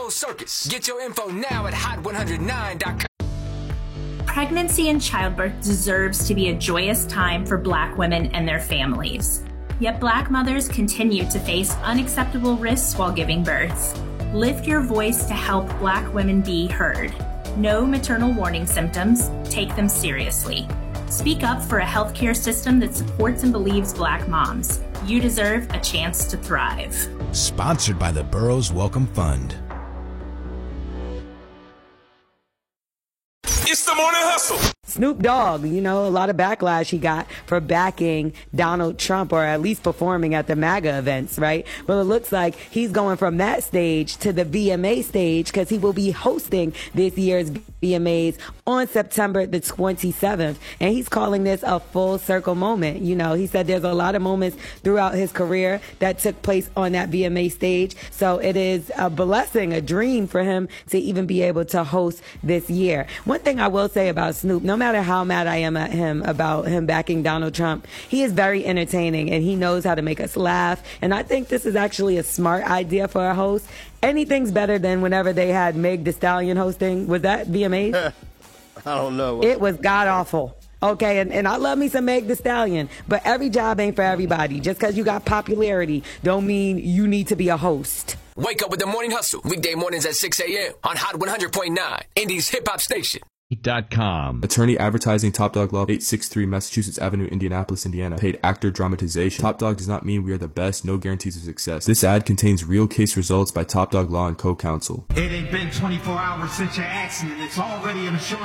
whole circus. Get your info now at hot109.com. Pregnancy and childbirth deserves to be a joyous time for Black women and their families. Yet Black mothers continue to face unacceptable risks while giving birth. Lift your voice to help Black women be heard. Know maternal warning symptoms. Take them seriously. Speak up for a healthcare system that supports and believes Black moms. You deserve a chance to thrive. Sponsored by the Burroughs Welcome Fund. It's the Morning Hustle. Snoop Dogg, a lot of backlash he got for backing Donald Trump, or at least performing at the MAGA events, right? Well, it looks like he's going from that stage to the VMA stage, because he will be hosting this year's VMAs on September the 27th. And he's calling this a full circle moment. He said there's a lot of moments throughout his career that took place on that VMA stage. So it is a blessing, a dream for him to even be able to host this year. One thing I will say about Snoop, no matter how mad I am at him about him backing Donald Trump, he is very entertaining and he knows how to make us laugh. And I think this is actually a smart idea for a host. Anything's better than whenever they had Meg Thee Stallion hosting. Was that VMAs? I don't know. It was god awful. Okay, and I love me some Meg Thee Stallion, but every job ain't for everybody. Just because you got popularity don't mean you need to be a host. Wake up with the Morning Hustle. Weekday mornings at 6 a.m. on Hot 100.9, Indy's hip-hop station. .com. Attorney advertising, Top Dog Law, 863 Massachusetts Avenue, Indianapolis, Indiana. Paid actor dramatization. Top Dog does not mean we are the best. No guarantees of success. This ad contains real case results by Top Dog Law and co-counsel. It ain't been 24 hours since your accident. It's already an insurance